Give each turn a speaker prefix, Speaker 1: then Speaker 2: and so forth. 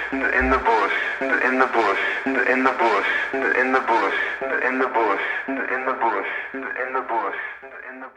Speaker 1: in the bush, in the bush, in the bush, in the bush, in the bush, in the bush, in the bush, in the bush, in the bush.